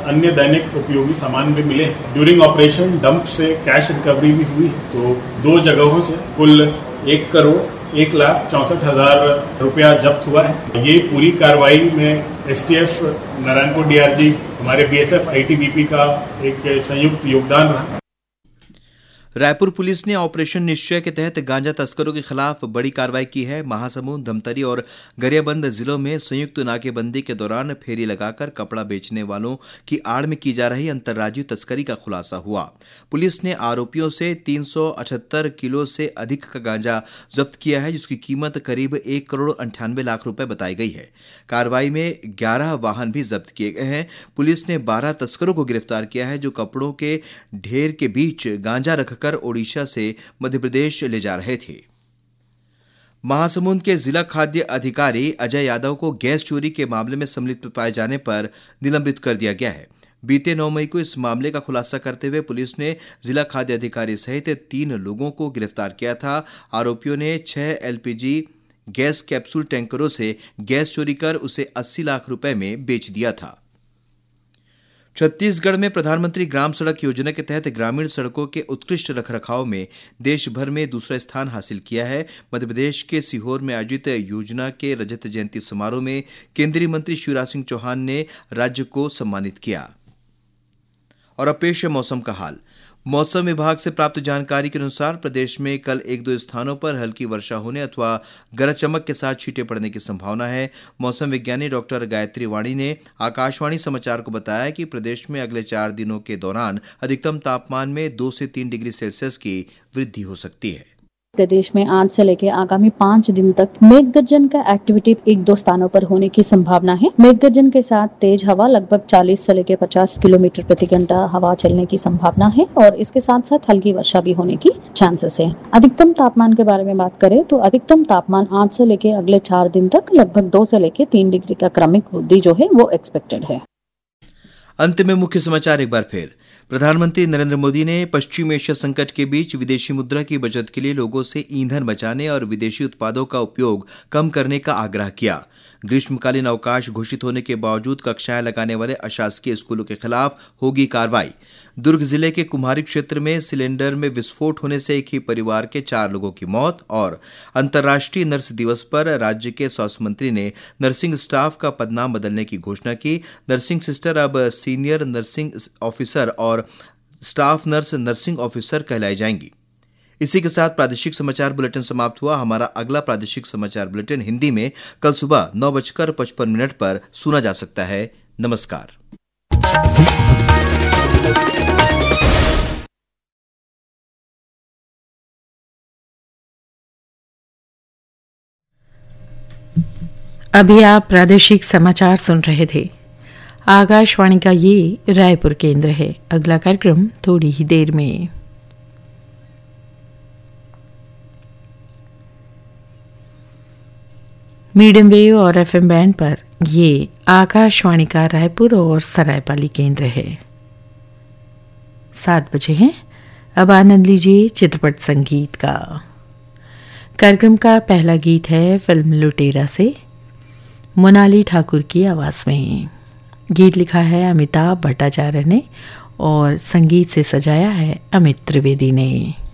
अन्य दैनिक उपयोगी सामान भी मिले। ड्यूरिंग ऑपरेशन डंप से कैश रिकवरी भी हुई, तो 2 जगहों से कुल 1,01,64,000 रुपया जब्त हुआ है। ये पूरी कार्रवाई में एसटीएफ, नारायणपुर डीआरजी, हमारे बीएसएफ आईटीबीपी का एक संयुक्त योगदान रहा। रायपुर पुलिस ने ऑपरेशन निश्चय के तहत गांजा तस्करों के खिलाफ बड़ी कार्रवाई की है। महासमुंद, धमतरी और गरियाबंद जिलों में संयुक्त नाकेबंदी के दौरान फेरी लगाकर कपड़ा बेचने वालों की आड़ में की जा रही अंतर्राज्यीय तस्करी का खुलासा हुआ। पुलिस ने आरोपियों से 378 किलो से अधिक का गांजा जब्त किया है, जिसकी कीमत करीब 1,98,00,000 रुपए बताई गई है। कार्रवाई में 11 वाहन भी जब्त किए गए हैं। पुलिस ने 12 तस्करों को गिरफ्तार किया है, जो कपड़ों के ढेर के बीच गांजा रखकर ओडिशा से मध्य प्रदेश ले जा रहे थे। महासमुंद के जिला खाद्य अधिकारी अजय यादव को गैस चोरी के मामले में संलिप्त पाए जाने पर निलंबित कर दिया गया है। बीते 9 मई को इस मामले का खुलासा करते हुए पुलिस ने जिला खाद्य अधिकारी सहित 3 लोगों को गिरफ्तार किया था। आरोपियों ने 6 एलपीजी गैस कैप्सूल टैंकरों से गैस चोरी कर उसे 80 लाख रुपए में बेच दिया था। छत्तीसगढ़ में प्रधानमंत्री ग्राम सड़क योजना के तहत ग्रामीण सड़कों के उत्कृष्ट रखरखाव में देश भर में दूसरा स्थान हासिल किया है। मध्य प्रदेश के सीहोर में आयोजित योजना के रजत जयंती समारोह में केंद्रीय मंत्री शिवराज सिंह चौहान ने राज्य को सम्मानित किया। और अब पेश है मौसम का हाल। मौसम विभाग से प्राप्त जानकारी के अनुसार प्रदेश में कल 1-2 स्थानों पर हल्की वर्षा होने अथवा गरज चमक के साथ छींटे पड़ने की संभावना है। मौसम विज्ञानी डॉक्टर गायत्री वाणी ने आकाशवाणी समाचार को बताया कि प्रदेश में अगले 4 दिनों के दौरान अधिकतम तापमान में 2 से 3 डिग्री सेल्सियस की वृद्धि हो सकती है। प्रदेश में आज से लेकर आगामी 5 दिन तक मेघ गर्जन का एक्टिविटी 1-2 स्थानों पर होने की संभावना है। मेघ गर्जन के साथ तेज हवा लगभग 40 से लेकर 50 किलोमीटर प्रति घंटा हवा चलने की संभावना है और इसके साथ साथ हल्की वर्षा भी होने की चांसेस है। अधिकतम तापमान के बारे में बात करें तो अधिकतम तापमान आज से लेकर अगले 4 दिन तक लगभग 2 से लेकर 3 डिग्री का क्रमिक वृद्धि जो है वो एक्सपेक्टेड है। अंत में मुख्य समाचार एक बार फिर। प्रधानमंत्री नरेंद्र मोदी ने पश्चिम एशिया संकट के बीच विदेशी मुद्रा की बचत के लिए लोगों से ईंधन बचाने और विदेशी उत्पादों का उपयोग कम करने का आग्रह किया। ग्रीष्मकालीन अवकाश घोषित होने के बावजूद कक्षाएं लगाने वाले अशासकीय स्कूलों के खिलाफ होगी कार्रवाई। दुर्ग जिले के कुम्हारी क्षेत्र में सिलेंडर में विस्फोट होने से एक ही परिवार के 4 लोगों की मौत। और अंतर्राष्ट्रीय नर्स दिवस पर राज्य के स्वास्थ्य मंत्री ने नर्सिंग स्टाफ का पदनाम बदलने की घोषणा की। नर्सिंग सिस्टर अब सीनियर नर्सिंग ऑफिसर और स्टाफ नर्स नर्सिंग ऑफिसर कहलाई जाएंगी। इसी के साथ प्रादेशिक समाचार बुलेटिन समाप्त हुआ। हमारा अगला प्रादेशिक समाचार बुलेटिन हिंदी में कल सुबह 9:55 पर सुना जा सकता है। नमस्कार। अभी आप प्रादेशिक समाचार सुन रहे थे। आकाशवाणी का ये रायपुर केंद्र है। अगला कार्यक्रम थोड़ी ही देर में। मीडियम वेव और एफएम बैंड पर ये आकाशवाणी का रायपुर और सरायपाली केंद्र है। 7 बजे हैं। अब आनंद लीजिए चित्रपट संगीत का। कार्यक्रम का पहला गीत है फिल्म लुटेरा से, मोनाली ठाकुर की आवाज में। गीत लिखा है अमिताभ भट्टाचार्य ने और संगीत से सजाया है अमित त्रिवेदी ने।